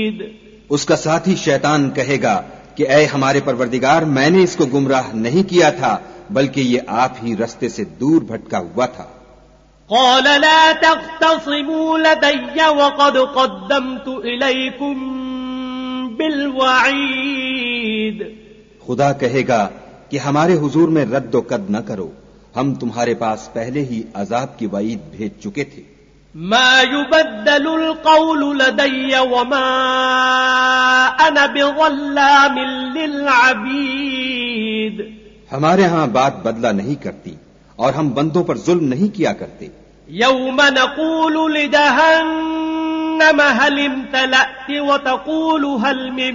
اس کا ساتھی شیطان کہے گا کہ اے ہمارے پروردگار، میں نے اس کو گمراہ نہیں کیا تھا بلکہ یہ آپ ہی رستے سے دور بھٹکا ہوا تھا۔ قال لا تختصموا لدي وقد قدمت إليكم بالوعید، خدا کہے گا کہ ہمارے حضور میں رد و قد نہ کرو، ہم تمہارے پاس پہلے ہی عذاب کی وعید بھیج چکے تھے۔ ما يبدل القول لدي وما أنا بظلام للعبید، ہمارے ہاں بات بدلہ نہیں کرتی اور ہم بندوں پر ظلم نہیں کیا کرتے۔ یوم نقول لجہنم هل امتلأت وتقول هل من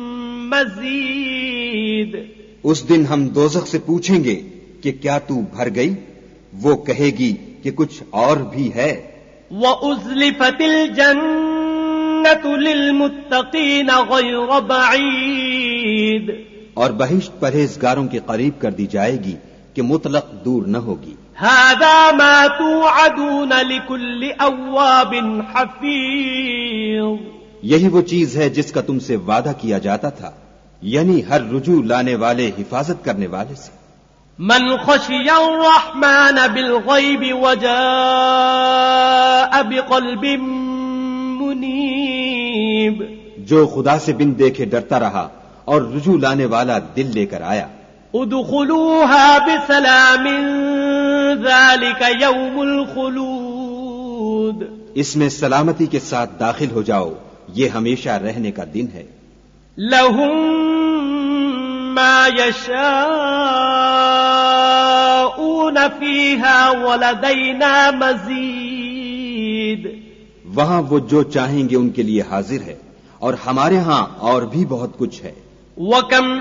مزید، اس دن ہم دوزخ سے پوچھیں گے کہ کیا تو بھر گئی؟ وہ کہے گی کہ کچھ اور بھی ہے۔ وَأُزْلِفَتِ الْجَنَّةُ لِلْمُتَّقِينَ غَيْرَ بَعِيدٍ، اور بہشت پرہیزگاروں کے قریب کر دی جائے گی کہ مطلق دور نہ ہوگی۔ هَذَا مَا تُوعَدُونَ لِكُلِّ أَوَّابٍ حَفِيظٍ، یہی وہ چیز ہے جس کا تم سے وعدہ کیا جاتا تھا، یعنی ہر رجوع لانے والے، حفاظت کرنے والے سے۔ من خشی الرحمن بالغیب وجاء بقلب منیب، جو خدا سے بن دیکھے ڈرتا رہا اور رجوع لانے والا دل لے کر آیا۔ ادخلوها بسلام ذلك یوم الخلود، اس میں سلامتی کے ساتھ داخل ہو جاؤ، یہ ہمیشہ رہنے کا دن ہے۔ لهم ما يشاءون فيها ولدينا مزید، وہاں وہ جو چاہیں گے ان کے لیے حاضر ہے اور ہمارے ہاں اور بھی بہت کچھ ہے۔ وَكَمْ